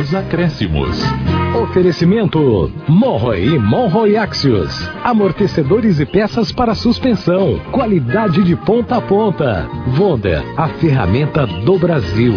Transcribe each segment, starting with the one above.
nos acréscimos. Oferecimento Monroe e Monroe Axios. Amortecedores e peças para suspensão. Qualidade de ponta a ponta. Wonder, a ferramenta do Brasil.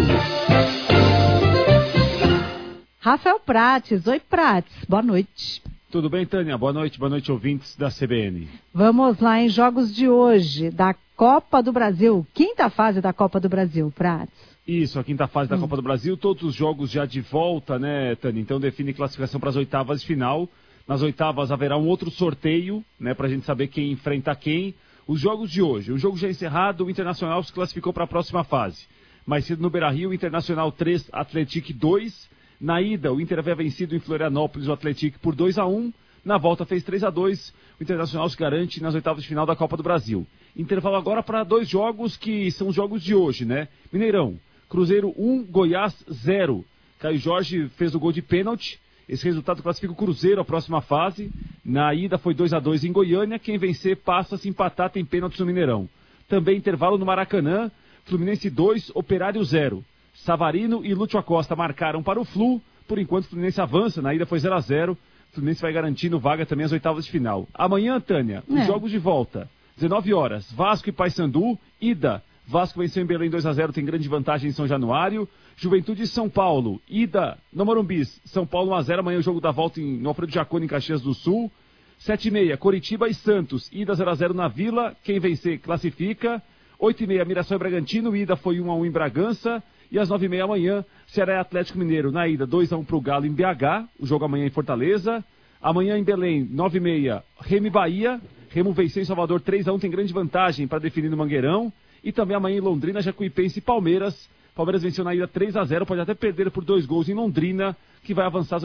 Rafael Prates. Oi, Prates. Boa noite. Tudo bem, Tânia? Boa noite, ouvintes da CBN. Vamos lá em jogos de hoje, da Copa do Brasil. Quinta fase da Copa do Brasil, Prates. Isso, a quinta fase da Copa do Brasil, todos os jogos já de volta, né, Tânia? Então define classificação para as oitavas de final. Nas oitavas haverá um outro sorteio, né, para a gente saber quem enfrenta quem. Os jogos de hoje, o jogo já encerrado, o Internacional se classificou para a próxima fase. Mais cedo no Beira-Rio, o Internacional 3, Atlético 2. Na ida, o Inter havia vencido em Florianópolis o Atlético por 2-1. Na volta fez 3-2. O Internacional se garante nas oitavas de final da Copa do Brasil. Intervalo agora para dois jogos que são os jogos de hoje, né? Mineirão, Cruzeiro 1, Goiás 0. Caio Jorge fez o gol de pênalti. Esse resultado classifica o Cruzeiro à próxima fase. Na ida foi 2-2 em Goiânia. Quem vencer passa, se empatar tem pênalti no Mineirão. Também intervalo no Maracanã. Fluminense 2, Operário 0. Savarino e Lúcio Acosta marcaram para o Flu. Por enquanto o Fluminense avança. Na ida foi 0-0. O Fluminense vai garantindo vaga também às oitavas de final. Amanhã, Tânia, os jogos de volta. 19 horas, Vasco e Paysandu. Ida, Vasco venceu em Belém 2-0, tem grande vantagem em São Januário. Juventude e São Paulo. Ida no Morumbi, São Paulo 1-0. Amanhã o jogo da volta no Alfredo Jaconi, em Caxias do Sul. 7h30, Coritiba e Santos. Ida 0-0 na Vila. Quem vencer classifica. 8h30, Mirassol e Bragantino. Ida foi 1-1 em Bragança. E às 9h30 amanhã, Ceará e Atlético Mineiro. Na ida, 2-1 para o Galo em BH. O jogo amanhã em Fortaleza. Amanhã em Belém, 9h30, Remo e Bahia. Remo venceu em Salvador 3-1, tem grande vantagem para definir no Mangueirão. E também amanhã em Londrina, Jacuipense e Palmeiras. Palmeiras venceu na ida 3-0, pode até perder por 2 gols em Londrina, que vai avançar